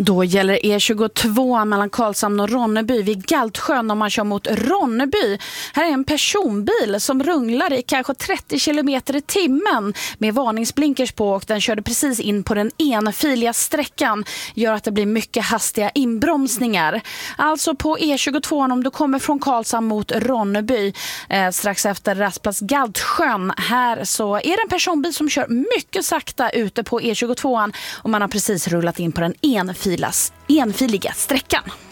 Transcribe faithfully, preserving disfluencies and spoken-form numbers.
Då gäller E tjugotvå mellan Karlshamn och Ronneby vid Galtsjön om man kör mot Ronneby. Här är en personbil som runglar i kanske trettio kilometer i timmen med varningsblinkers på, och den körde precis in på den enfiliga sträckan. Gör att det blir mycket hastiga inbromsningar. Alltså på E tjugotvå om du kommer från Karlshamn mot Ronneby eh, strax efter rastplats Galtsjön. Här så är det en personbil som kör mycket sakta ute på E tjugotvå och man har precis rullat in på den enfiliga, enfiliga sträckan.